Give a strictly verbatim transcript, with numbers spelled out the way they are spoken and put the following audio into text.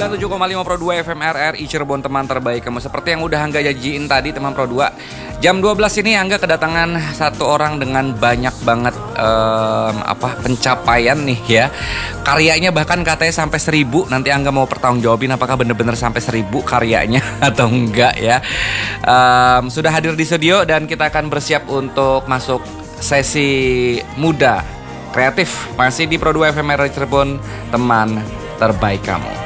sembilan puluh tujuh koma lima Pro dua F M R R I Cirebon, teman terbaik kamu. Seperti yang udah Angga janjiin tadi teman Pro dua, jam dua belas ini Angga kedatangan satu orang dengan banyak banget um, apa pencapaian nih ya. Karyanya bahkan katanya sampai seribu. Nanti Angga mau pertanggungjawabin apakah bener-bener sampai seribu karyanya atau enggak ya. um, Sudah hadir di studio dan kita akan bersiap untuk masuk sesi muda kreatif masih di Pro dua F M R R Cirebon, teman terbaik kamu.